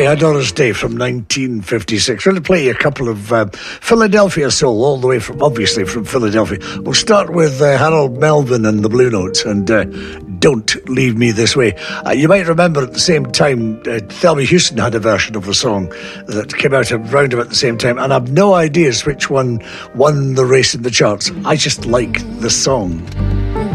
A Doris Day from 1956. We're going to play a couple of Philadelphia soul, all the way from, obviously, from Philadelphia. We'll start with Harold Melvin and the Blue Notes and Don't Leave Me This Way. You might remember at the same time, Thelma Houston had a version of the song that came out around about the same time, and I've no ideas which one won the race in the charts. I just like the song.